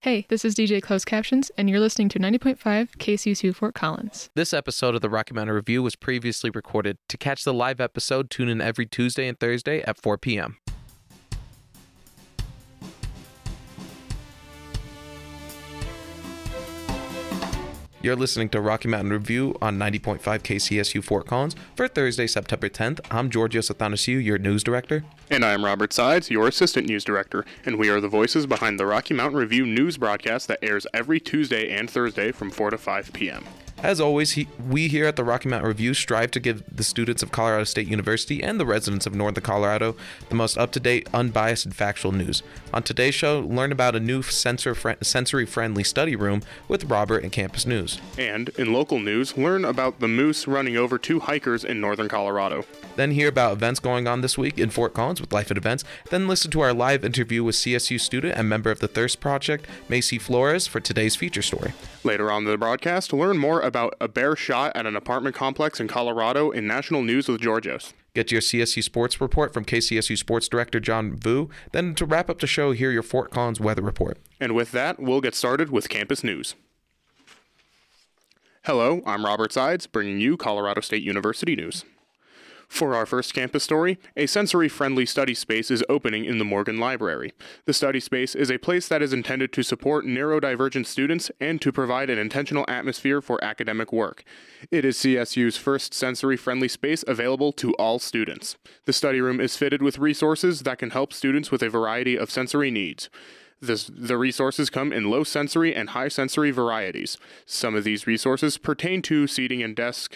Hey, this is DJ Closed Captions, and you're listening to 90.5 KCSU Fort Collins. This episode of the Rocky Mountain Review was previously recorded. To catch the live episode, tune in every Tuesday and Thursday at 4 p.m. You're listening to Rocky Mountain Review on 90.5 KCSU Fort Collins for Thursday, September 10th. I'm Georgios Athanasiou, your news director. And I am Robert Sides, your assistant news director, and we are the voices behind the Rocky Mountain Review news broadcast that airs every Tuesday and Thursday from 4 to 5 p.m. As always, we here at the Rocky Mountain Review strive to give the students of Colorado State University and the residents of Northern Colorado the most up-to-date, unbiased, and factual news. On today's show, learn about a new sensory-friendly study room with Robert and Campus News. And in local news, learn about the moose running over 2 hikers in Northern Colorado. Then hear about events going on this week in Fort Collins with Life at Events. Then listen to our live interview with CSU student and member of the Thirst Project, Macy Flores, for today's feature story. Later on in the broadcast, learn more about a bear shot at an apartment complex in Colorado in national news with Georgios. Get your CSU Sports Report from KCSU Sports Director John Vu. Then to wrap up the show, hear your Fort Collins weather report. And with that, we'll get started with Campus News. Hello, I'm Robert Sides, bringing you Colorado State University news. For our first campus story, a sensory-friendly study space is opening in the Morgan Library. The study space is a place that is intended to support neurodivergent students and to provide an intentional atmosphere for academic work. It is CSU's first sensory-friendly space available to all students. The study room is fitted with resources that can help students with a variety of sensory needs. The resources come in low sensory and high sensory varieties. Some of these resources pertain to seating and desks,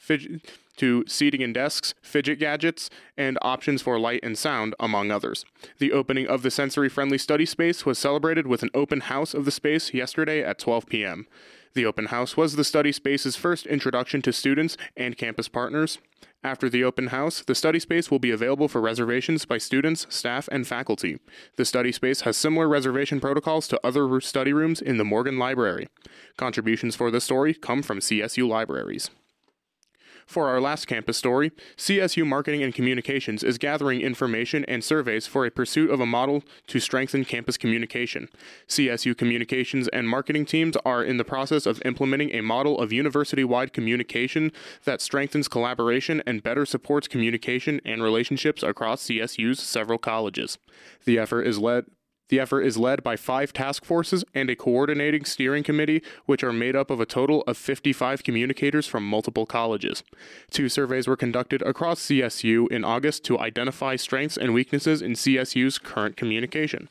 fidget gadgets, and options for light and sound, among others. The opening of the sensory-friendly study space was celebrated with an open house of the space yesterday at 12 p.m. The open house was the study space's first introduction to students and campus partners. After the open house, the study space will be available for reservations by students, staff, and faculty. The study space has similar reservation protocols to other study rooms in the Morgan Library. Contributions for this story come from CSU Libraries. For our last campus story, CSU Marketing and Communications is gathering information and surveys for a pursuit of a model to strengthen campus communication. CSU communications and marketing teams are in the process of implementing a model of university-wide communication that strengthens collaboration and better supports communication and relationships across CSU's several colleges. The effort is led by 5 task forces and a coordinating steering committee, which are made up of a total of 55 communicators from multiple colleges. 2 surveys were conducted across CSU in August to identify strengths and weaknesses in CSU's current communication.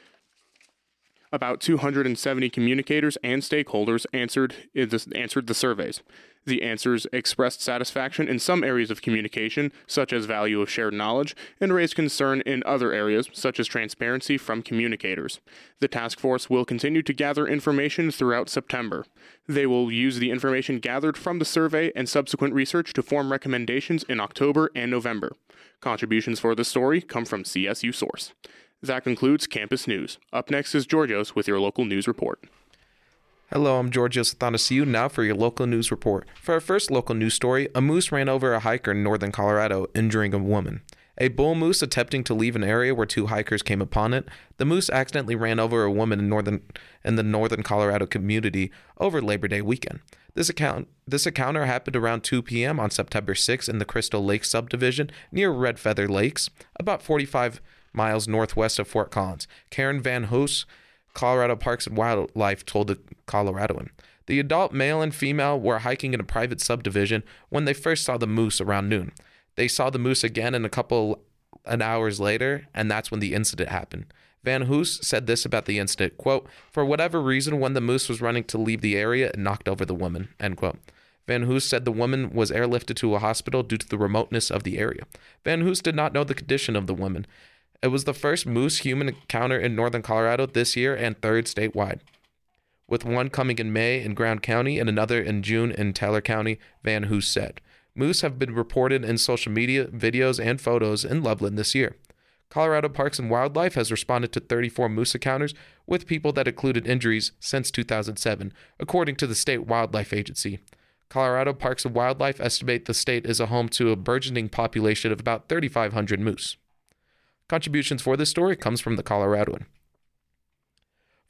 About 270 communicators and stakeholders answered the surveys. The answers expressed satisfaction in some areas of communication, such as value of shared knowledge, and raised concern in other areas, such as transparency from communicators. The task force will continue to gather information throughout September. They will use the information gathered from the survey and subsequent research to form recommendations in October and November. Contributions for this story come from CSU Source. That concludes Campus News. Up next is Georgios with your local news report. Hello, I'm Georgios Athanasiou, now for your local news report. For our first local news story, a moose ran over a hiker in northern Colorado, injuring a woman. A bull moose attempting to leave an area where 2 hikers came upon it, the moose accidentally ran over a woman in the northern Colorado community over Labor Day weekend. This encounter happened around 2 p.m. on September 6 in the Crystal Lake subdivision near Red Feather Lakes, about 45 miles northwest of Fort Collins. Karen Van Hoos, Colorado Parks and Wildlife, told the Coloradoan. The adult male and female were hiking in a private subdivision when they first saw the moose around noon. They saw the moose again an hours later, and that's when the incident happened. Van Hoos said this about the incident, quote, "For whatever reason, when the moose was running to leave the area, it knocked over the woman," end quote. Van Hoos said the woman was airlifted to a hospital due to the remoteness of the area. Van Hoos did not know the condition of the woman. It was the first moose-human encounter in northern Colorado this year and 3rd statewide, with one coming in May in Grand County and another in June in Teller County, Van Hoos said. Moose have been reported in social media, videos, and photos in Loveland this year. Colorado Parks and Wildlife has responded to 34 moose encounters with people that included injuries since 2007, according to the State Wildlife Agency. Colorado Parks and Wildlife estimate the state is a home to a burgeoning population of about 3,500 moose. Contributions for this story comes from the Coloradoan.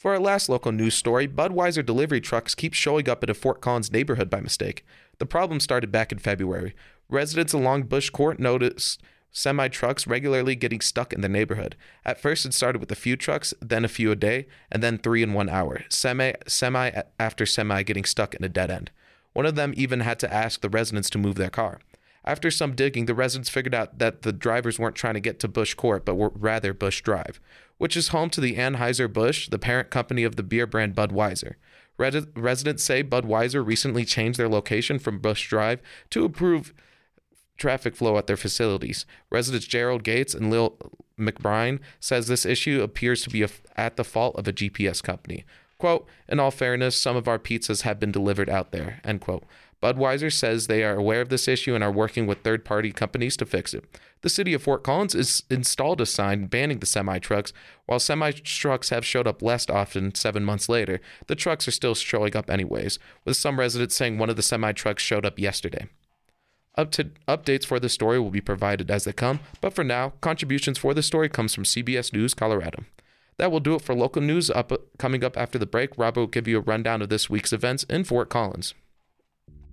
For our last local news story, Budweiser delivery trucks keep showing up at a Fort Collins neighborhood by mistake. The problem started back in February. Residents along Bush Court noticed semi-trucks regularly getting stuck in the neighborhood. At first, it started with a few trucks, then a few a day, and then 3 in 1 hour, semi after semi getting stuck in a dead end. One of them even had to ask the residents to move their car. After some digging, the residents figured out that the drivers weren't trying to get to Bush Court, but were rather Bush Drive, which is home to the Anheuser-Busch, the parent company of the beer brand Budweiser. Residents say Budweiser recently changed their location from Bush Drive to improve traffic flow at their facilities. Residents Gerald Gates and Lil McBride says this issue appears to be at the fault of a GPS company. Quote, in all fairness, some of our pizzas have been delivered out there, end quote. Budweiser says they are aware of this issue and are working with third-party companies to fix it. The city of Fort Collins has installed a sign banning the semi-trucks. While semi-trucks have showed up less often 7 months later, the trucks are still showing up anyways, with some residents saying one of the semi-trucks showed up yesterday. Updates for the story will be provided as they come, but for now, contributions for the story comes from CBS News Colorado. That will do it for local news. Coming up after the break, Robert will give you a rundown of this week's events in Fort Collins.